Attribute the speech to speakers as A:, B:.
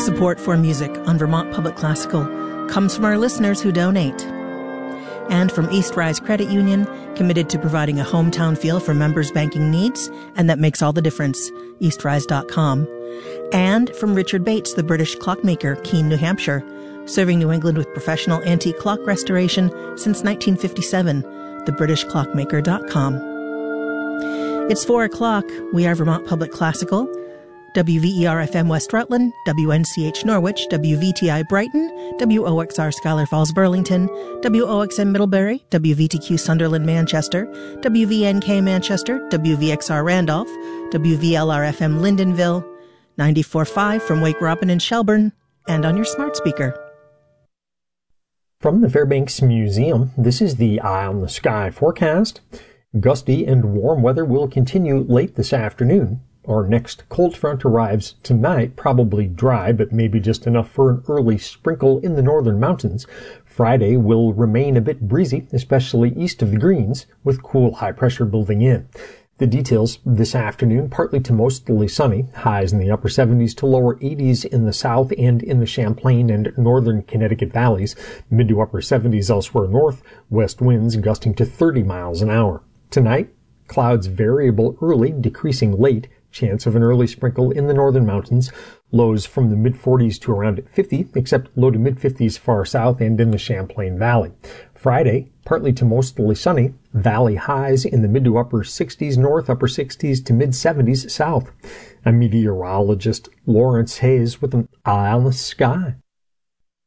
A: Support for music on Vermont Public Classical comes from our listeners who donate. And from East Rise Credit Union, committed to providing a hometown feel for members' banking needs, and that makes all the difference, eastrise.com. And from Richard Bates, the British clockmaker, Keene, New Hampshire, serving New England with professional antique clock restoration since 1957, thebritishclockmaker.com. It's 4 o'clock. We are Vermont Public Classical. WVER-FM West Rutland, WNCH Norwich, WVTI Brighton, WOXR Schuyler Falls Burlington, WOXM Middlebury, WVTQ Sunderland Manchester, WVNK Manchester, WVXR Randolph, WVLR-FM Lyndonville, 94.5 from Wake Robin and Shelburne, and on your smart speaker.
B: From the Fairbanks Museum, this is the Eye on the Sky forecast. Gusty and warm weather will continue late this afternoon. Our next cold front arrives tonight, probably dry, but maybe just enough for an early sprinkle in the northern mountains. Friday will remain a bit breezy, especially east of the Greens, with cool high pressure building in. The details this afternoon, partly to mostly sunny, highs in the upper 70s to lower 80s in the south and in the Champlain and northern Connecticut valleys, mid to upper 70s elsewhere north, west winds gusting to 30 miles an hour. Tonight, clouds variable early, decreasing late, chance of an early sprinkle in the northern mountains, lows from the mid-40s to around 50, except low to mid-50s far south and in the Champlain Valley. Friday, partly to mostly sunny, valley highs in the mid to upper 60s north, upper 60s to mid-70s south. I'm meteorologist Lawrence Hayes with an Eye on the Sky.